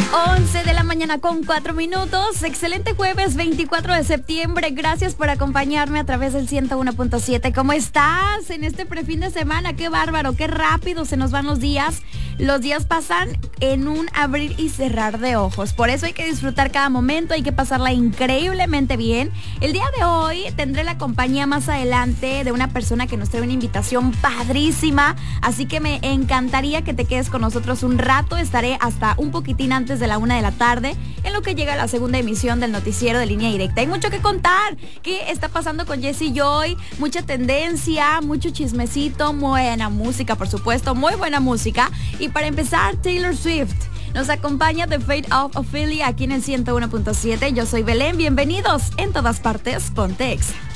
11 de la mañana con 4 minutos. Excelente jueves 24 de septiembre. Gracias por acompañarme a través del 101.7. ¿Cómo estás en este prefin de semana? Qué bárbaro, qué rápido se nos van los días. Los días pasan en un abrir y cerrar de ojos. Por eso hay que disfrutar cada momento, hay que pasarla increíblemente bien. El día de hoy tendré la compañía más adelante de una persona que nos trae una invitación padrísima. Así que me encantaría que te quedes con nosotros un rato. Estaré hasta un poquitín antes de la 1 de la tarde, en lo que llega la segunda emisión del noticiero de Línea Directa. Hay mucho que contar. ¿Qué está pasando con Jessie Joy? Mucha tendencia, mucho chismecito, buena música, por supuesto, muy buena música. Y para empezar, Taylor Swift nos acompaña The Fate of Ophelia aquí en el 101.7. Yo soy Belén, bienvenidos en todas partes, ponte Exa.